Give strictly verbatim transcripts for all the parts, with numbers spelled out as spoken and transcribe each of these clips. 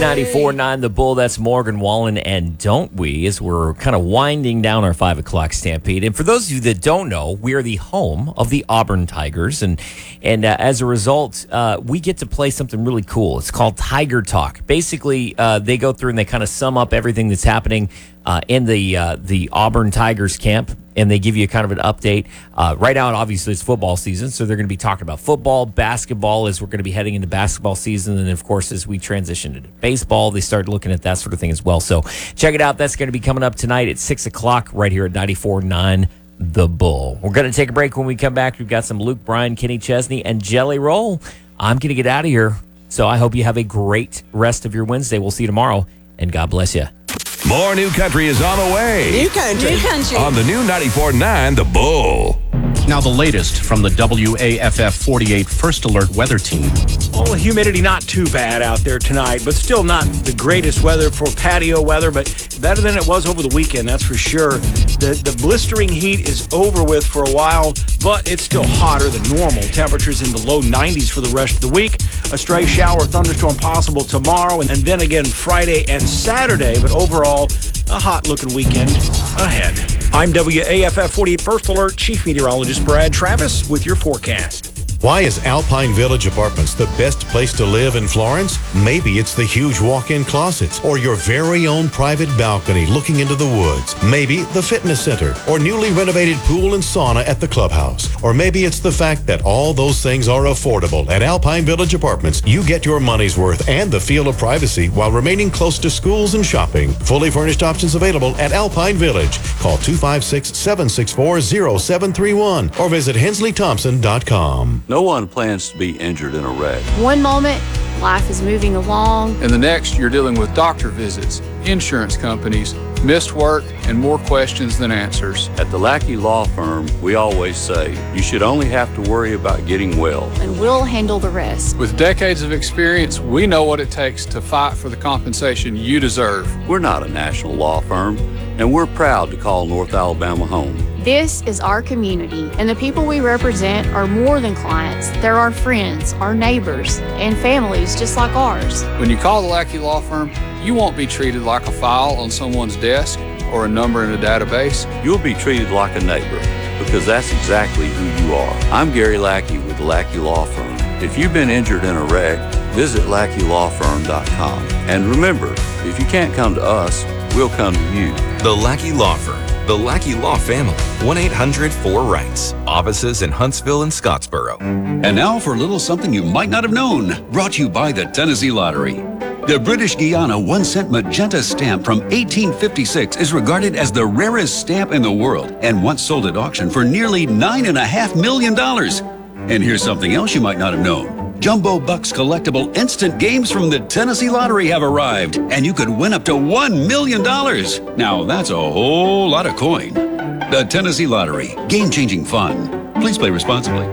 ninety-four point nine The Bull. That's Morgan Wallen and Don't We, as we're kind of winding down our five o'clock Stampede. And for those of you that don't know, we are the home of the Auburn Tigers. And and uh, as a result, uh, we get to play something really cool. It's called Tiger Talk. Basically, uh, they go through and they kind of sum up everything that's happening uh, in the uh, the Auburn Tigers camp. And they give you kind of an update. Uh, right now, obviously, it's football season, so they're going to be talking about football, basketball, as we're going to be heading into basketball season. And, of course, as we transition into baseball, they start looking at that sort of thing as well. So check it out. That's going to be coming up tonight at six o'clock right here at ninety-four point nine The Bull. We're going to take a break. When we come back, we've got some Luke Bryan, Kenny Chesney, and Jelly Roll. I'm going to get out of here, so I hope you have a great rest of your Wednesday. We'll see you tomorrow, and God bless you. More new country is on the way. New country. New country. On the new ninety-four point nine The Bull. Now the latest from the W A F F forty-eight First Alert Weather Team. Well, humidity not too bad out there tonight, but still not the greatest weather for patio weather, but better than it was over the weekend, that's for sure. The, the blistering heat is over with for a while, but it's still hotter than normal. Temperatures in the low nineties for the rest of the week. A stray shower or thunderstorm possible tomorrow, and, and then again Friday and Saturday, but overall, a hot-looking weekend ahead. I'm W A F F forty-eight First Alert Chief Meteorologist Brad Travis with your forecast. Why is Alpine Village Apartments the best place to live in Florence? Maybe it's the huge walk-in closets or your very own private balcony looking into the woods. Maybe the fitness center or newly renovated pool and sauna at the clubhouse. Or maybe it's the fact that all those things are affordable. At Alpine Village Apartments, you get your money's worth and the feel of privacy while remaining close to schools and shopping. Fully furnished options available at Alpine Village. Call two five six, seven six four, zero seven three one or visit hensley thompson dot com. No one plans to be injured in a wreck. One moment, life is moving along. And the next, you're dealing with doctor visits, insurance companies, missed work, and more questions than answers. At the Lackey Law Firm, we always say, you should only have to worry about getting well. And we'll handle the rest. With decades of experience, we know what it takes to fight for the compensation you deserve. We're not a national law firm, and we're proud to call North Alabama home. This is our community, and the people we represent are more than clients. They're our friends, our neighbors, and families just like ours. When you call the Lackey Law Firm, you won't be treated like a file on someone's desk or a number in a database. You'll be treated like a neighbor, because that's exactly who you are. I'm Gary Lackey with the Lackey Law Firm. If you've been injured in a wreck, visit lackey law firm dot com. And remember, if you can't come to us, we'll come to you. The Lackey Law Firm. The Lackey Law Family. one eight hundred four rights. Offices in Huntsville and Scottsboro. And now for a little something you might not have known. Brought to you by the Tennessee Lottery. The British Guiana one-cent magenta stamp from eighteen fifty-six is regarded as the rarest stamp in the world and once sold at auction for nearly nine point five million dollars. And here's something else you might not have known. Jumbo Bucks collectible instant games from the Tennessee Lottery have arrived, and you could win up to one million dollars. Now, that's a whole lot of coin. The Tennessee Lottery. Game-changing fun. Please play responsibly.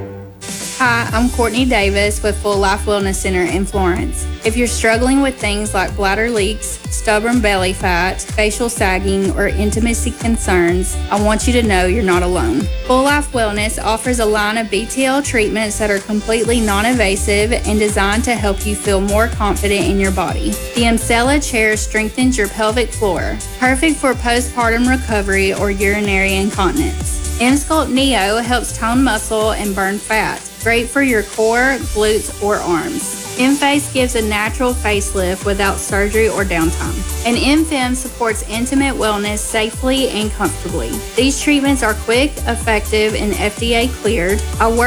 Hi, I'm Courtney Davis with Full Life Wellness Center in Florence. If you're struggling with things like bladder leaks, stubborn belly fat, facial sagging, or intimacy concerns, I want you to know you're not alone. Full Life Wellness offers a line of B T L treatments that are completely non-invasive and designed to help you feel more confident in your body. The Emsella chair strengthens your pelvic floor, perfect for postpartum recovery or urinary incontinence. Emsculpt Neo helps tone muscle and burn fat. Great for your core, glutes, or arms. M-Face gives a natural facelift without surgery or downtime. And M-Fem supports intimate wellness safely and comfortably. These treatments are quick, effective, and F D A cleared. I work